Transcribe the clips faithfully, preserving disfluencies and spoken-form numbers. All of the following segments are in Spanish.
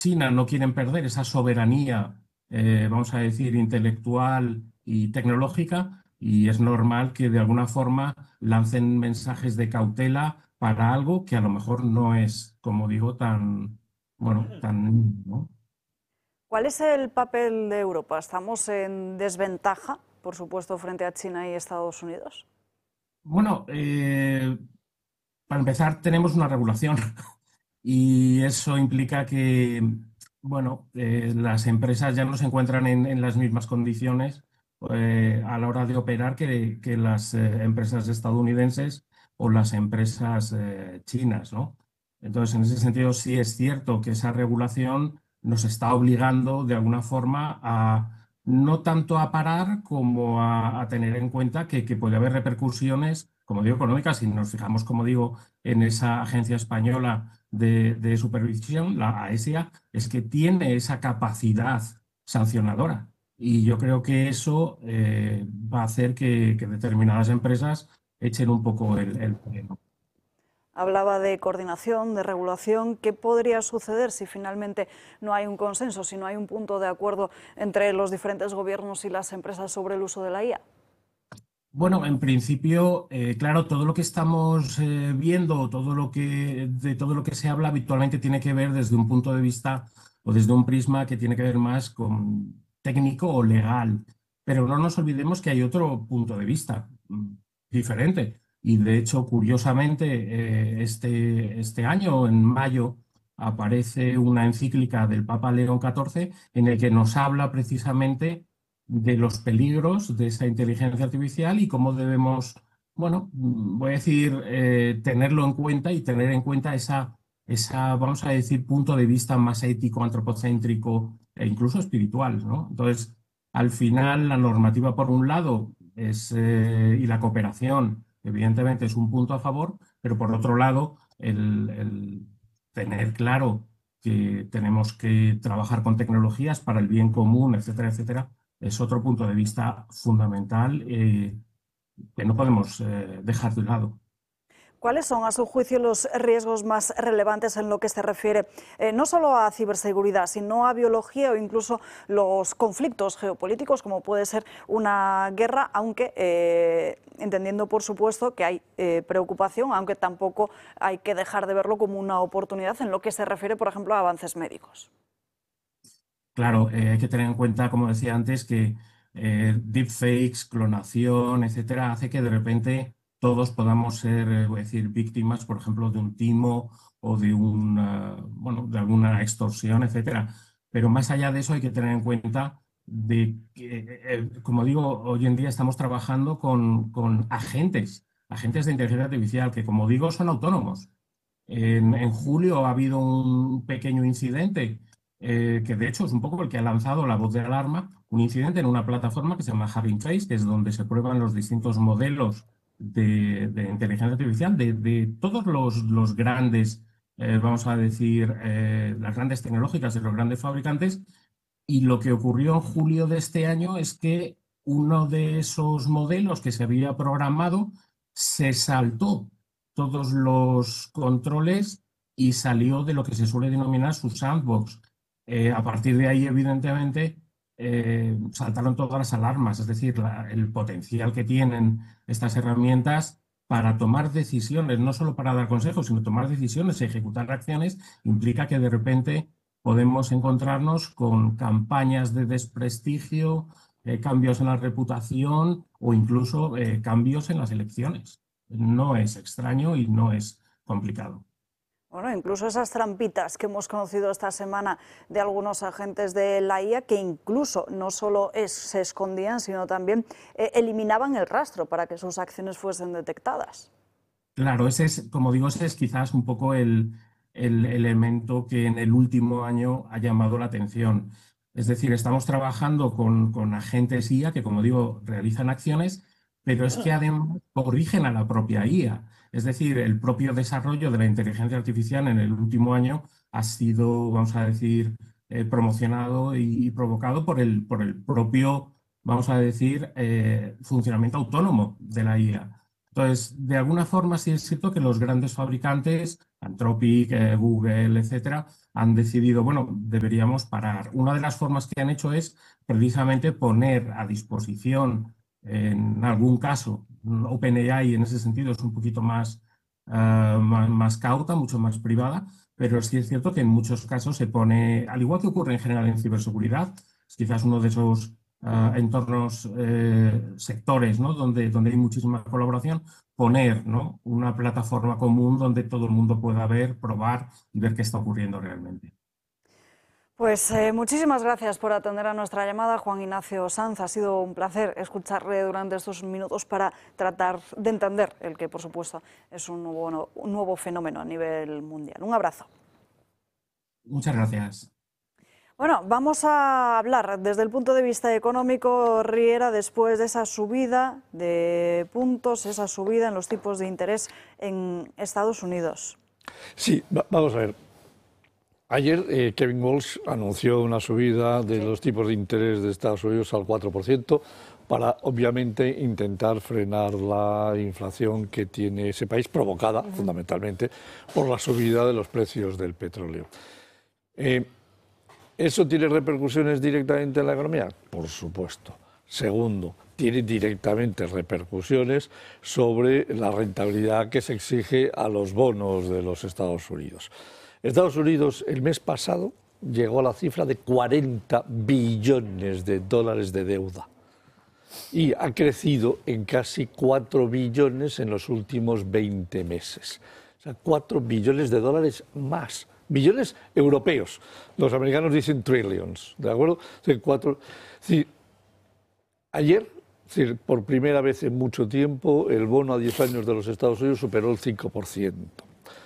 China no quieren perder esa soberanía, eh, vamos a decir, intelectual y tecnológica, y es normal que de alguna forma lancen mensajes de cautela para algo que a lo mejor no es, como digo, tan, bueno, tan, ¿no? ¿Cuál es el papel de Europa? ¿Estamos en desventaja, por supuesto, frente a China y Estados Unidos? Bueno, eh, para empezar, tenemos una regulación y eso implica que, bueno, eh, las empresas ya no se encuentran en, en las mismas condiciones eh, a la hora de operar que, que las eh, empresas estadounidenses o las empresas eh, chinas, ¿no? Entonces, en ese sentido, sí es cierto que esa regulación nos está obligando de alguna forma a no tanto a parar como a, a tener en cuenta que, que puede haber repercusiones, como digo, económicas. Si nos fijamos, como digo, en esa agencia española de, de supervisión, la AESIA, es que tiene esa capacidad sancionadora. Y yo creo que eso eh, va a hacer que, que determinadas empresas echen un poco el, el freno. Hablaba de coordinación, de regulación. ¿Qué podría suceder si finalmente no hay un consenso, si no hay un punto de acuerdo entre los diferentes gobiernos y las empresas sobre el uso de la I A? Bueno, en principio, eh, claro, todo lo que estamos eh, viendo, todo lo que, de todo lo que se habla habitualmente tiene que ver desde un punto de vista o desde un prisma que tiene que ver más con técnico o legal. Pero no nos olvidemos que hay otro punto de vista mm, diferente. Y de hecho, curiosamente, eh, este, este año, en mayo, aparece una encíclica del Papa León catorce en el que nos habla precisamente de los peligros de esa inteligencia artificial y cómo debemos, bueno, voy a decir, eh, tenerlo en cuenta y tener en cuenta esa, esa, vamos a decir, punto de vista más ético, antropocéntrico e incluso espiritual, ¿no? Entonces, al final, la normativa, por un lado, es, eh, y la cooperación, evidentemente, es un punto a favor, pero por otro lado, el, el tener claro que tenemos que trabajar con tecnologías para el bien común, etcétera, etcétera, es otro punto de vista fundamental eh, que no podemos eh, dejar de lado. ¿Cuáles son, a su juicio, los riesgos más relevantes en lo que se refiere eh, no solo a ciberseguridad, sino a biología o incluso los conflictos geopolíticos, como puede ser una guerra, aunque eh, entendiendo, por supuesto, que hay eh, preocupación, aunque tampoco hay que dejar de verlo como una oportunidad en lo que se refiere, por ejemplo, a avances médicos? Claro, eh, hay que tener en cuenta, como decía antes, que eh, deepfakes, clonación, etcétera, hace que de repente todos podamos ser, eh, voy a decir, víctimas, por ejemplo, de un timo o de una, bueno, de alguna extorsión, etcétera. Pero más allá de eso, hay que tener en cuenta de que, eh, eh, como digo, hoy en día estamos trabajando con, con agentes, agentes de inteligencia artificial, que, como digo, son autónomos. En, en julio ha habido un pequeño incidente eh, que de hecho es un poco el que ha lanzado la voz de alarma, un incidente en una plataforma que se llama Hugging Face, que es donde se prueban los distintos modelos de, de inteligencia artificial de, de todos los, los grandes, eh, vamos a decir, eh, las grandes tecnológicas de los grandes fabricantes. Y lo que ocurrió en julio de este año es que uno de esos modelos que se había programado se saltó todos los controles y salió de lo que se suele denominar su sandbox. Eh, a partir de ahí, evidentemente, eh, saltaron todas las alarmas, es decir, la- el potencial que tienen estas herramientas para tomar decisiones, no solo para dar consejos, sino tomar decisiones y ejecutar acciones, implica que de repente podemos encontrarnos con campañas de desprestigio, eh, cambios en la reputación o incluso eh, cambios en las elecciones. No es extraño y no es complicado. Bueno, incluso esas trampitas que hemos conocido esta semana de algunos agentes de la I A, que incluso no solo es- se escondían, sino también eh, eliminaban el rastro para que sus acciones fuesen detectadas. Claro, ese es, como digo, ese es quizás un poco el, el elemento que en el último año ha llamado la atención. Es decir, estamos trabajando con, con agentes I A que, como digo, realizan acciones, pero es que además corrigen a la propia I A. Es decir, el propio desarrollo de la inteligencia artificial en el último año ha sido, vamos a decir, eh, promocionado y, y provocado por el, por el propio, vamos a decir, eh, funcionamiento autónomo de la I A. Entonces, de alguna forma sí es cierto que los grandes fabricantes, Anthropic, eh, Google, etcétera, han decidido, bueno, deberíamos parar. Una de las formas que han hecho es precisamente poner a disposición, en algún caso, OpenAI en ese sentido es un poquito más, eh, más, más cauta, mucho más privada, pero sí es cierto que en muchos casos se pone, al igual que ocurre en general en ciberseguridad, es quizás uno de esos uh, entornos, eh, sectores, ¿no? donde, donde hay muchísima colaboración, poner, ¿no? una plataforma común donde todo el mundo pueda ver, probar y ver qué está ocurriendo realmente. Pues eh, muchísimas gracias por atender a nuestra llamada, Juan Ignacio Sanz. Ha sido un placer escucharle durante estos minutos para tratar de entender el que, por supuesto, es un nuevo, un nuevo fenómeno a nivel mundial. Un abrazo. Muchas gracias. Bueno, vamos a hablar desde el punto de vista económico, Riera, después de esa subida de puntos, esa subida en los tipos de interés en Estados Unidos. Sí, va, vamos a ver. Ayer eh, Kevin Walsh anunció una subida de sí. los tipos de interés de Estados Unidos al cuatro por ciento para, obviamente, intentar frenar la inflación que tiene ese país, provocada uh-huh. fundamentalmente por la subida de los precios del petróleo. Eh, ¿Eso tiene repercusiones directamente en la economía? Por supuesto. Segundo, tiene directamente repercusiones sobre la rentabilidad que se exige a los bonos de los Estados Unidos. Estados Unidos el mes pasado llegó a la cifra de cuarenta billones de dólares de deuda y ha crecido en casi cuatro billones en los últimos veinte meses. O sea, cuatro billones de dólares más. Billones europeos. Los americanos dicen trillions, ¿de acuerdo? O sea, cuatro... Sí, ayer, sí, por primera vez en mucho tiempo, el bono a diez años de los Estados Unidos superó el cinco por ciento.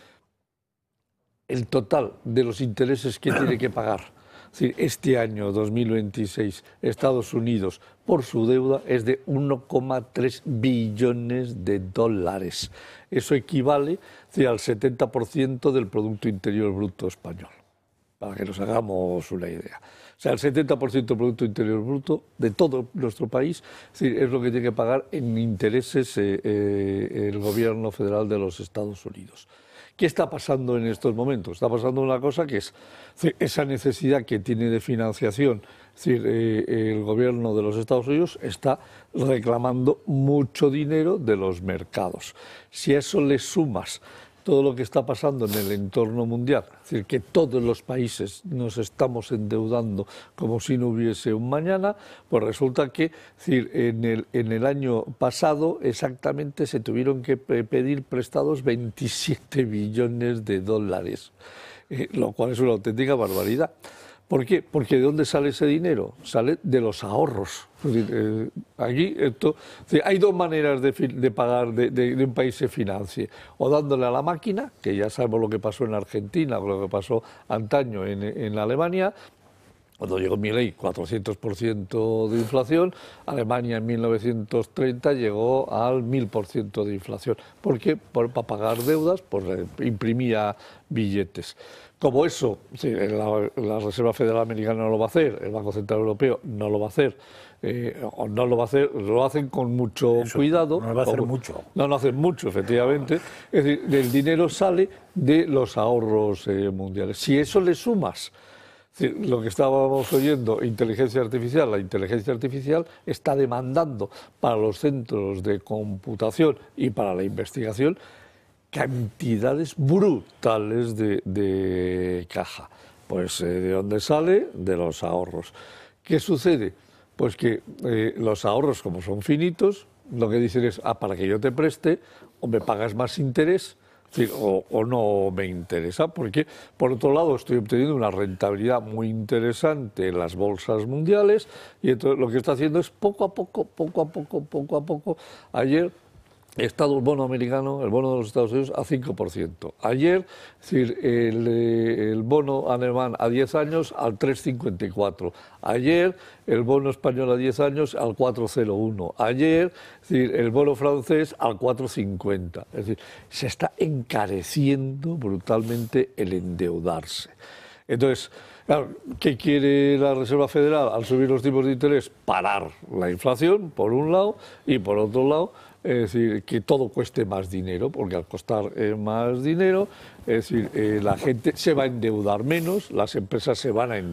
El total de los intereses que tiene que pagar, es decir, este año dos mil veintiséis Estados Unidos por su deuda es de uno coma tres billones de dólares. Eso equivale, decir, al setenta por ciento del Producto Interior Bruto español, para que nos hagamos una idea. O sea, el setenta por ciento del Producto Interior Bruto de todo nuestro país, es decir, es lo que tiene que pagar en intereses eh, eh, el gobierno federal de los Estados Unidos. ¿Qué está pasando en estos momentos? Está pasando una cosa que es esa necesidad que tiene de financiación. Es decir, eh, el gobierno de los Estados Unidos está reclamando mucho dinero de los mercados. Si a eso le sumas todo lo que está pasando en el entorno mundial, es decir, que todos los países nos estamos endeudando como si no hubiese un mañana, pues resulta que, es decir, en el, en el año pasado exactamente se tuvieron que pedir prestados veintisiete billones de dólares, eh, lo cual es una auténtica barbaridad. ¿Por qué? Porque ¿de dónde sale ese dinero? Sale de los ahorros. Es decir, eh, aquí esto, es decir, hay dos maneras de, de pagar, de, de, de un país se financie. O dándole a la máquina, que ya sabemos lo que pasó en Argentina, o lo que pasó antaño en, en Alemania, cuando llegó Milei, cuatrocientos por ciento de inflación, Alemania en mil novecientos treinta llegó al mil por ciento de inflación. ¿Por qué? Por, para pagar deudas, pues imprimía billetes. Como eso, sí, la, la Reserva Federal Americana no lo va a hacer, el Banco Central Europeo no lo va a hacer, eh, o no lo va a hacer, lo hacen con mucho eso, cuidado. No lo va a hacer como, mucho. No, no hacen mucho, efectivamente. Es decir, el dinero sale de los ahorros eh, mundiales. Si eso le sumas lo que estábamos oyendo, inteligencia artificial, la inteligencia artificial está demandando para los centros de computación y para la investigación cantidades brutales de, de caja. Pues eh, ¿de dónde sale? De los ahorros. ¿Qué sucede? Pues que eh, los ahorros, como son finitos, lo que dicen es, ah, para que yo te preste, o me pagas más interés, o, o no me interesa, porque por otro lado estoy obteniendo una rentabilidad muy interesante en las bolsas mundiales, y entonces lo que está haciendo es poco a poco, poco a poco, poco a poco. Ayer está el bono americano, el bono de los Estados Unidos, a cinco por ciento. Ayer, es decir, el, el bono alemán a diez años al tres coma cincuenta y cuatro. Ayer, el bono español a diez años al cuatro coma cero uno. Ayer, es decir, el bono francés al cuatro coma cincuenta. Es decir, se está encareciendo brutalmente el endeudarse. Entonces, claro, ¿qué quiere la Reserva Federal al subir los tipos de interés? Parar la inflación, por un lado, y por otro lado, es decir, que todo cueste más dinero, porque al costar eh, más dinero, es decir, eh, la gente se va a endeudar menos, las empresas se van a endeudar